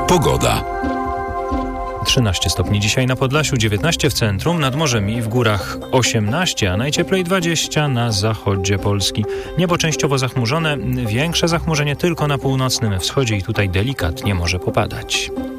Pogoda. 13 stopni dzisiaj na Podlasiu, 19 w centrum, nad morzem i w górach 18, a najcieplej 20 na zachodzie Polski. Niebo częściowo zachmurzone, większe zachmurzenie tylko na północnym wschodzie i tutaj delikatnie może popadać.